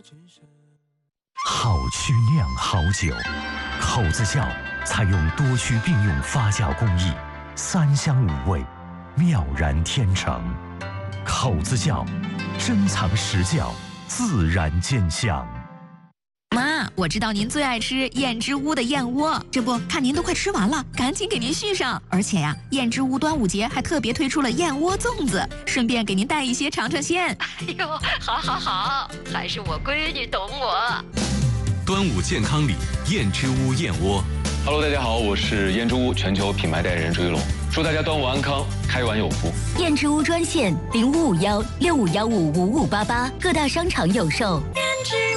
好曲酿好酒，口子窖采用多区并用发酵工艺，3香5味，妙然天成。口子窖，珍藏实窖，自然见香。 妈，我知道您最爱吃燕之屋的燕窝，这不看您都快吃完了，赶紧给您续上。而且呀，燕之屋端午节还特别推出了燕窝粽子，顺便给您带一些尝尝鲜。 哎呦，好，还是我闺女懂我。 端午健康礼，燕之屋燕窝。 Hello， 大家好，我是燕之屋全球品牌代言人朱一龙，祝大家端午安康，开碗有福。 燕之屋专线055165155588，各大商场有售。